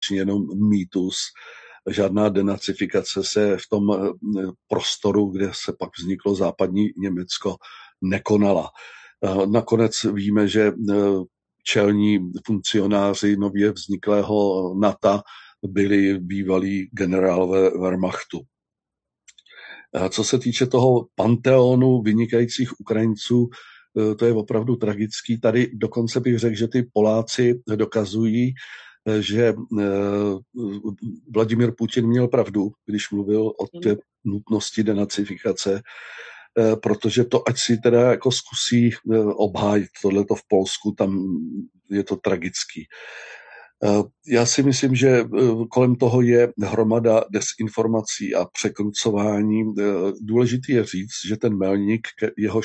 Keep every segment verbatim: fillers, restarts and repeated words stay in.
jenom mýtus. Žádná denacifikace se v tom prostoru, kde se pak vzniklo západní Německo, nekonala. Nakonec víme, že čelní funkcionáři nově vzniklého NATO byli bývalí generálové Wehrmachtu. Co se týče toho panteonu vynikajících Ukrajinců, to je opravdu tragický. Tady dokonce bych řekl, že ty Poláci dokazují, že Vladimír Putin měl pravdu, když mluvil o té nutnosti denacifikace, protože to, ať si teda jako zkusí obhájit tohleto v Polsku, tam je to tragický. Já si myslím, že kolem toho je hromada desinformací a překrucování. Důležitý je říct, že ten Melník, jehož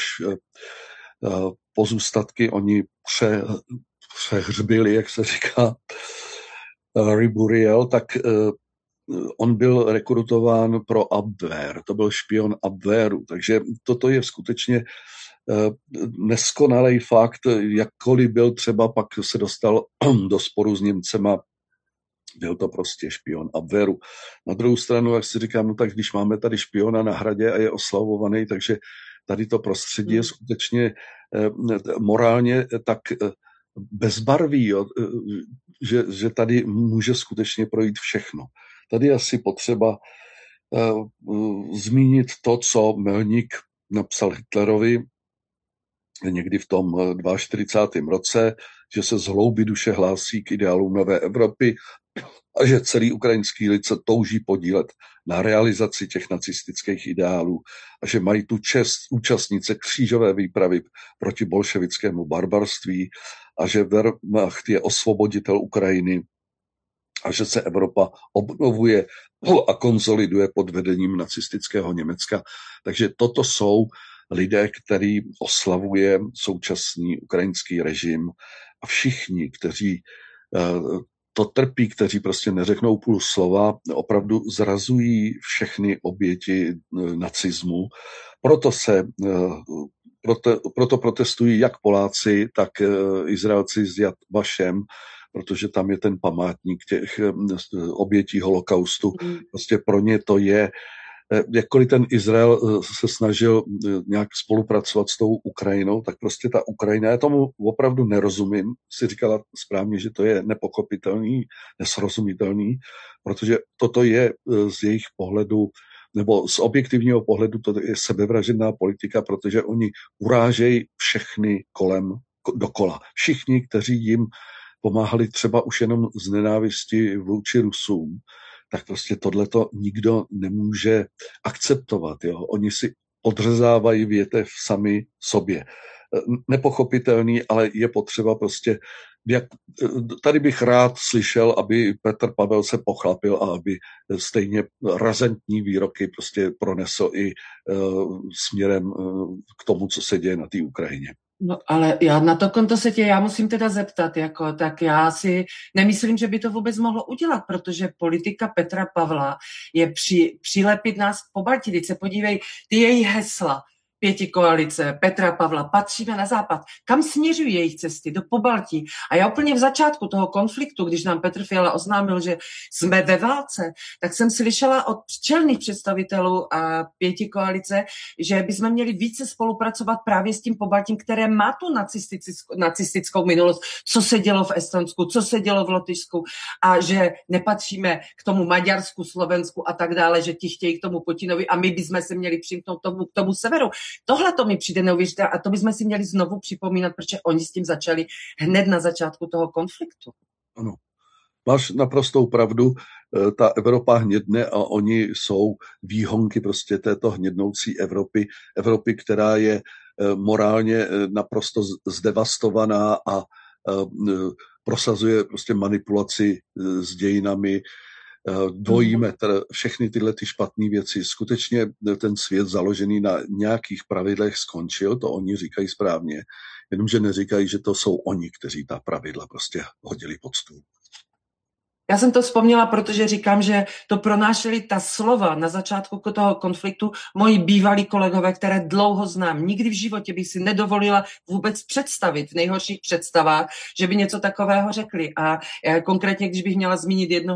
pozůstatky oni pře, přehřbili, jak se říká, Ryburiel, tak on byl rekrutován pro Abwehr, to byl špion Abwehru, takže toto je skutečně neskonalý fakt, jakkoliv byl třeba, pak se dostal do sporu s Němcema, byl to prostě špion Abwehru. Na druhou stranu, jak si říkám, no tak když máme tady špiona na hradě a je oslavovaný, takže tady to prostředí je skutečně morálně tak bezbarvý, jo, že, že tady může skutečně projít všechno. Tady je asi potřeba uh, uh, zmínit to, co Melník napsal Hitlerovi někdy v tom čtyřicátém druhém roce, že se z hloubi duše hlásí k ideálům nové Evropy a že celý ukrajinský lid se touží podílet na realizaci těch nacistických ideálů a že mají tu čest účastnit se křížové výpravy proti bolševickému barbarství a že Wehrmacht je osvoboditel Ukrajiny a že se Evropa obnovuje a konsoliduje pod vedením nacistického Německa. Takže toto jsou lidé, který oslavuje současný ukrajinský režim a všichni, kteří to trpí, kteří prostě neřeknou půl slova, opravdu zrazují všechny oběti nacismu. Proto se proto, proto protestují jak Poláci, tak Izraelci s Jad Vašem, protože tam je ten památník těch obětí holokaustu. Prostě pro ně to je, jakkoliv ten Izrael se snažil nějak spolupracovat s tou Ukrajinou, tak prostě ta Ukrajina, já tomu opravdu nerozumím, si říkala správně, že to je nepochopitelný, nesrozumitelný, protože toto je z jejich pohledu, nebo z objektivního pohledu, to je sebevražedná politika, protože oni urážejí všechny kolem dokola. Všichni, kteří jim pomáhali třeba už jenom z nenávisti vůči Rusům, tak prostě tohleto nikdo nemůže akceptovat. Jo? Oni si odřezávají větev sami sobě. Nepochopitelný, ale je potřeba prostě, jak, tady bych rád slyšel, aby Petr Pavel se pochlapil a aby stejně razantní výroky prostě pronesl i uh, směrem uh, k tomu, co se děje na té Ukrajině. No ale já na to konto se tě, já musím teda zeptat, jako, tak já si nemyslím, že by to vůbec mohlo udělat, protože politika Petra Pavla je při, přilepit nás k Pobaltí. Teď se podívej, ty její hesla, pěti koalice, Petra Pavla, patříme na západ. Kam směřují jejich cesty? Do Pobaltí. A já úplně v začátku toho konfliktu, když nám Petr Fiala oznámil, že jsme ve válce, tak jsem slyšela od čelných představitelů a pěti koalice, že bychom měli více spolupracovat právě s tím Pobaltím, které má tu nacistickou, nacistickou minulost, co se dělo v Estonsku, co se dělo v Lotyšsku a že nepatříme k tomu Maďarsku, Slovensku a tak dále, že ti chtějí k tomu Putinovi a my bychom se měli přimknout tomu, k tomu severu. Tohle to mi přijde neuvěřitelné a to bychom si měli znovu připomínat, protože oni s tím začali hned na začátku toho konfliktu. Ano, máš naprostou pravdu, ta Evropa hnědne a oni jsou výhonky prostě této hnědnoucí Evropy, Evropy, která je morálně naprosto zdevastovaná a prosazuje prostě manipulaci s dějinami, dvojí metr, všechny tyhle ty špatné věci. Skutečně ten svět založený na nějakých pravidlech skončil, to oni říkají správně, jenomže neříkají, že to jsou oni, kteří ta pravidla prostě hodili pod stůl. Já jsem to vzpomněla, protože říkám, že to pronášeli ta slova na začátku toho konfliktu moji bývalí kolegové, které dlouho znám. Nikdy v životě bych si nedovolila vůbec představit v nejhorších představách, že by něco takového řekli. A konkrétně, když bych měla zmínit jedno